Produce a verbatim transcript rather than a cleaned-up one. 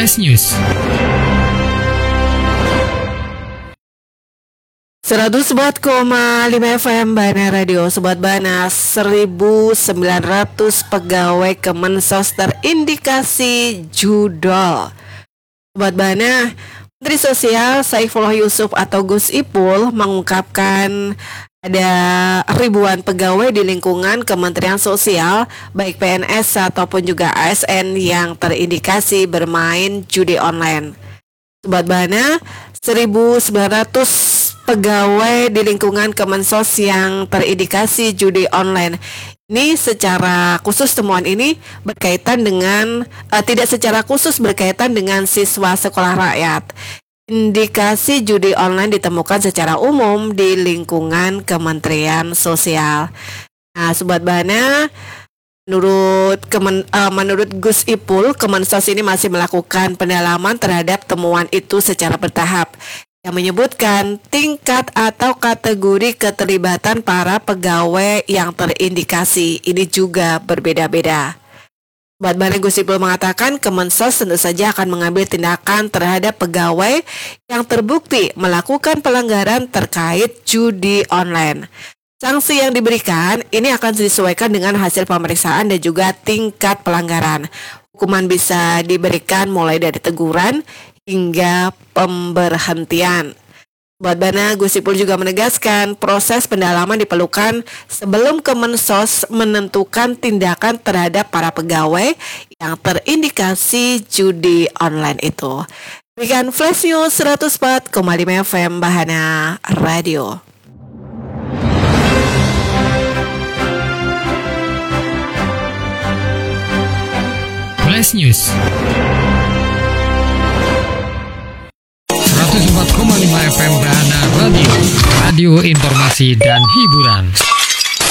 Flash News. seratus empat koma lima F M Bana Radio. Sobat Bana, seribu sembilan ratus pegawai Kemensos terindikasi judol. Sobat Bana, Menteri Sosial Saifullah Yusuf atau Gus Ipul mengungkapkan ada ribuan pegawai di lingkungan Kementerian Sosial, baik P N S ataupun juga A S N yang terindikasi bermain judi online. Sobat Bana, seribu sembilan ratus pegawai di lingkungan Kemensos yang terindikasi judi online. Ini secara khusus temuan ini berkaitan dengan uh, tidak secara khusus berkaitan dengan siswa sekolah rakyat. Indikasi judi online ditemukan secara umum di lingkungan Kementerian Sosial. Nah, Sobat Bana, menurut Kemen, uh, menurut Gus Ipul, Kemensos ini masih melakukan pendalaman terhadap temuan itu secara bertahap, yang menyebutkan tingkat atau kategori keterlibatan para pegawai yang terindikasi ini juga berbeda-beda. Sobat Bana, Gus Ipul mengatakan Kemensos tentu saja akan mengambil tindakan terhadap pegawai yang terbukti melakukan pelanggaran terkait judi online. Sanksi yang diberikan ini akan disesuaikan dengan hasil pemeriksaan dan juga tingkat pelanggaran. Hukuman bisa diberikan mulai dari teguran hingga pemberhentian. Sobat Bana, Gus Ipul juga menegaskan proses pendalaman diperlukan sebelum Kemensos menentukan tindakan terhadap para pegawai yang terindikasi judi online itu. Demikian Flash News seratus empat koma lima F M Bahana Radio. Flash News seratus empat koma lima F M Bahana Radio, radio informasi dan hiburan.